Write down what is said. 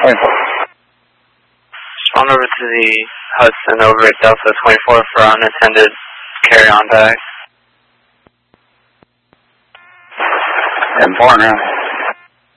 Respond over to the Hudson over at Delta 24 for unattended carry-on bags. Important.